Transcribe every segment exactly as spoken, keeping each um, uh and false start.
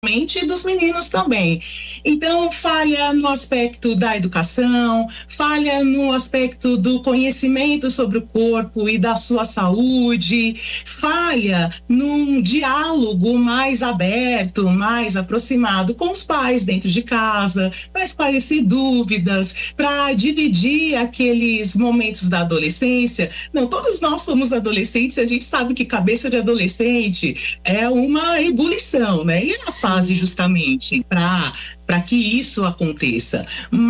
e dos meninos também. Então, falha no aspecto da educação, falha no aspecto do conhecimento sobre o corpo e da sua saúde, falha num diálogo mais aberto, mais aproximado com os pais dentro de casa, para esclarecer dúvidas, para dividir aqueles momentos da adolescência. Não, todos nós somos adolescentes, a gente sabe que cabeça de adolescente é uma ebulição, né? E a fase justamente para para que isso aconteça,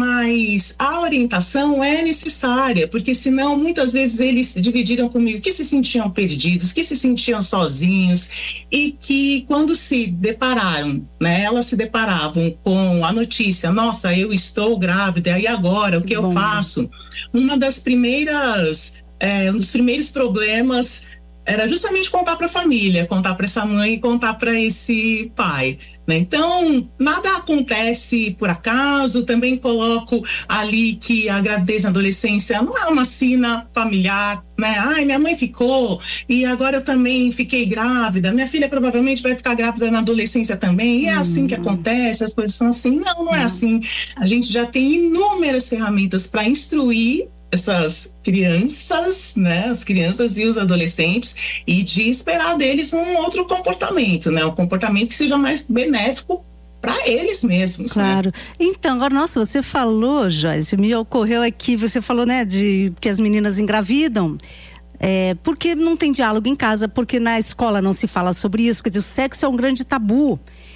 mas a orientação é necessária, porque senão muitas vezes eles dividiram comigo que se sentiam perdidos, que se sentiam sozinhos e que quando se depararam, né, elas se deparavam com a notícia, nossa, eu estou grávida, e agora, o que eu faço? Uma das primeiras, é, um dos primeiros problemas era justamente contar para a família, contar para essa mãe e contar para esse pai, né? Então, nada acontece por acaso. Também coloco ali que a gravidez na adolescência não é uma sina familiar, né? Ai, minha mãe ficou e agora eu também fiquei grávida, minha filha provavelmente vai ficar grávida na adolescência também, e é assim que acontece, as coisas são assim. Não, não é assim. A gente já tem inúmeras ferramentas para instruir essas crianças, né, as crianças e os adolescentes, e de esperar deles um outro comportamento, né, um comportamento que seja mais benéfico para eles mesmos. Claro. Né? Então, agora, nossa, você falou, Joyce, me ocorreu aqui, você falou, né, de que as meninas engravidam. É, porque não tem diálogo em casa, porque na escola não se fala sobre isso, quer dizer, o sexo é um grande tabu.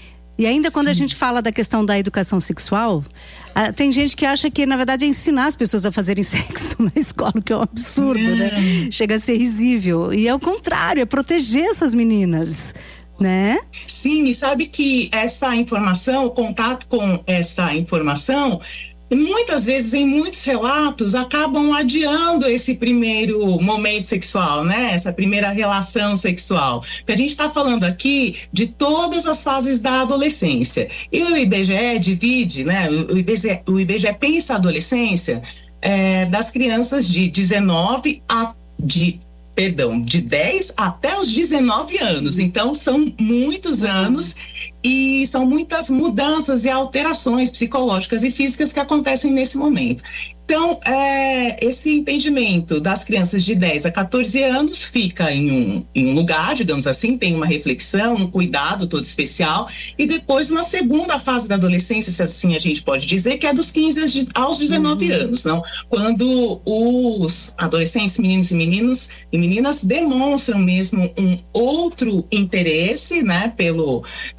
E ainda quando a gente fala da questão da educação sexual, ah, tem gente que acha que, na verdade, é ensinar as pessoas a fazerem sexo na escola, o que é um absurdo, é. né? Chega a ser risível. E é o contrário, é proteger essas meninas, né? Sim, e sabe que essa informação, o contato com essa informação, muitas vezes, em muitos relatos, acabam adiando esse primeiro momento sexual, né? Essa primeira relação sexual. Porque a gente está falando aqui de todas as fases da adolescência. E o I B G E divide, né? O I B G E, o I B G E pensa a adolescência é, das crianças de dezenove a de perdão, de dez até os dezenove anos. Então, são muitos anos e são muitas mudanças e alterações psicológicas e físicas que acontecem nesse momento. Então, é, esse entendimento das crianças de dez a quatorze anos fica em um, em um lugar, digamos assim, tem uma reflexão, um cuidado todo especial, e depois uma segunda fase da adolescência, se assim a gente pode dizer, que é dos quinze aos dezenove uhum. anos, não? Quando os adolescentes, meninos e meninas, e meninas demonstram mesmo um outro interesse, né, pelo...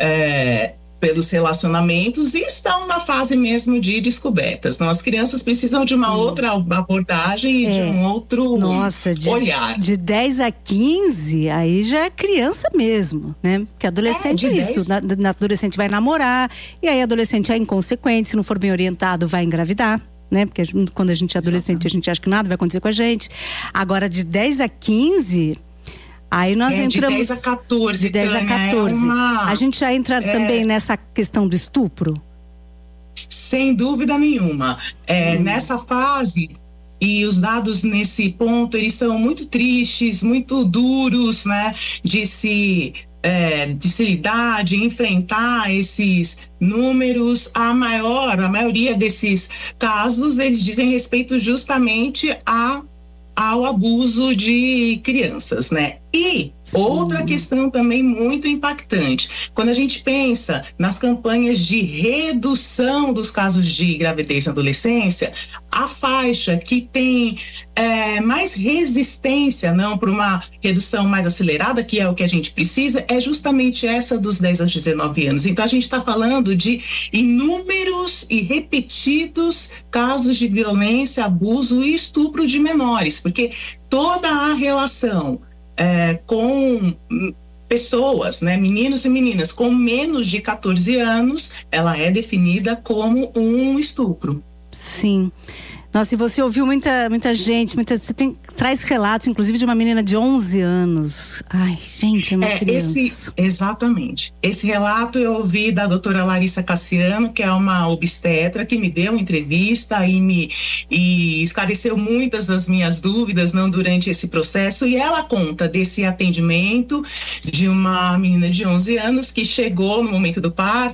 É, pelos relacionamentos e estão na fase mesmo de descobertas. Então, as crianças precisam de uma Sim. outra abordagem e é. de um outro Nossa, de, olhar. De dez a quinze, aí já é criança mesmo, né? Porque adolescente é, é isso. Na, na adolescente vai namorar, e aí adolescente é inconsequente, se não for bem orientado, vai engravidar. Né? Porque quando a gente é adolescente, Exatamente. a gente acha que nada vai acontecer com a gente. Agora, de dez a quinze... Aí nós é, entramos. De dez a quatorze. De dez a quatorze. É uma... A gente já entra é... também nessa questão do estupro? Sem dúvida nenhuma. É, hum. Nessa fase, e os dados nesse ponto, eles são muito tristes, muito duros, né? De se, é, de se lidar, de enfrentar esses números. A maior, a maioria desses casos, eles dizem respeito justamente a ao abuso de crianças, né? E Sim. outra questão também muito impactante, quando a gente pensa nas campanhas de redução dos casos de gravidez na adolescência, a faixa que tem é, mais resistência, não, para uma redução mais acelerada, que é o que a gente precisa, é justamente essa dos dez aos dezenove anos. Então a gente está falando de inúmeros e repetidos casos de violência, abuso e estupro de menores, porque toda a relação é, com pessoas, né, meninos e meninas com menos de quatorze anos, ela é definida como um estupro. Sim. Nossa, e você ouviu muita, muita gente, muita, você tem, traz relatos, inclusive, de uma menina de onze anos. Ai, gente, é uma é, criança. Esse, exatamente. Esse relato eu ouvi da doutora Larissa Cassiano, que é uma obstetra, que me deu uma entrevista e me e esclareceu muitas das minhas dúvidas, não, durante esse processo, e ela conta desse atendimento de uma menina de onze anos que chegou no momento do parto